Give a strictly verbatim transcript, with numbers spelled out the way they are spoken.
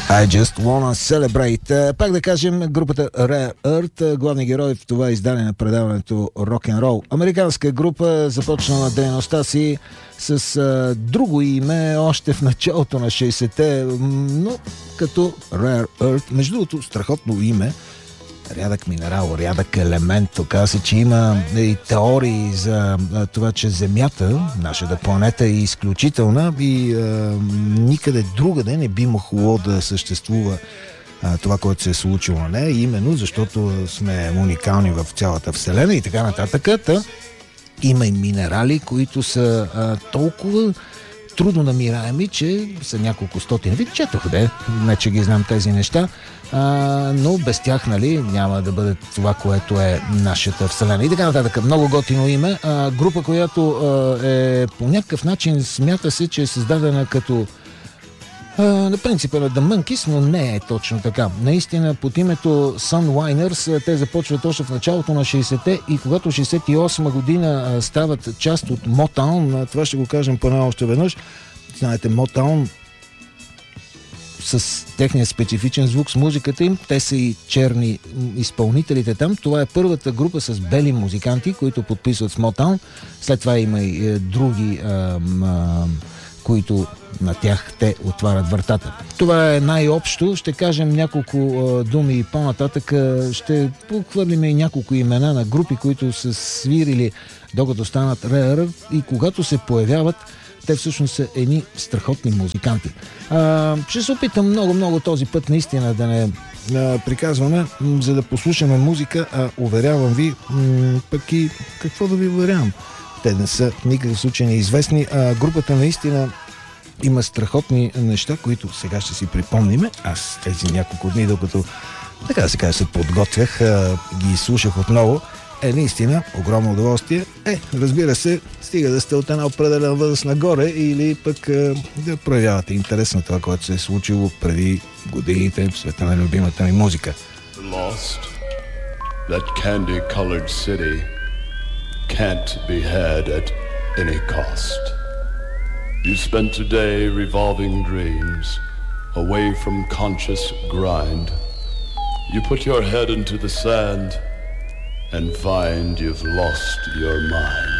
I just wanna celebrate. Пак да кажем, групата Rare Earth, главни герои в това издание на предаването Rock'n'Roll. Американска група, започнала дейността си с а, друго име още в началото на шейсетте, но като Rare Earth. Между другото, страхотно име. Рядък минерал, рядък елемент. Оказва се, че има и теории за а, това, че Земята, нашата планета, е изключителна и а, никъде другаде не би могло да съществува а, това, което се е случило на нея, именно защото сме уникални в цялата Вселена и така нататък. Та, има и минерали, които са а, толкова трудно намираеми, че са няколко стотин. Ви четох, де, не че ги знам тези неща, а, но без тях, нали, няма да бъде това, което е нашата Вселена. И така нататък. Много готино име. А, група, която а, е по някакъв начин, смята се, че е създадена като а, на принципа на The Monkees, но не е точно така. Наистина, под името Sun Winers те започват още в началото на шейсетте и когато шейсет и осма година а, стават част от Motown, това ще го кажем поне още веднъж. Знаете, Motown с техния специфичен звук, с музиката им, те са и черни изпълнителите там. Това е първата група с бели музиканти, които подписват с Motown. След това има и е, други, е, е, които на тях те отварят вратата. Това е най-общо. Ще кажем няколко е, думи и по-нататък. Ще похвърлим и няколко имена на групи, които са свирили докато станат Rare и когато се появяват, те всъщност са едни страхотни музиканти. А, ще се опитам много-много този път наистина да не а, приказваме, м- за да послушаме музика, а уверявам ви, м- пък и какво да ви уверявам. Те не са в никакъв случай неизвестни. А, групата наистина има страхотни неща, които сега ще си припомниме. Аз тези няколко дни, докато така да се каже, се подготвях, а, ги слушах отново. Е, наистина, огромно удоволствие. Е, разбира се, стига да сте от една определена възраст нагоре или пък е, да проявявате интерес на това, което се е случило преди годините в света на любимата ми музика. Lost, that candy-colored city can't be had at any cost. You spent today revolving dreams away from conscious grind. You put your head into the sand and find you've lost your mind.